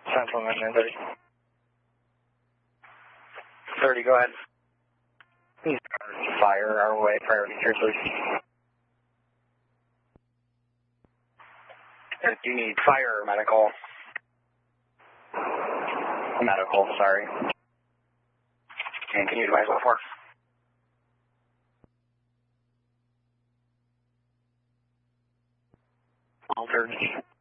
Central 930. 30, go ahead. Fire our way, priority here, please. Do you need fire or medical? Medical, sorry. And can you advise what for? Altered.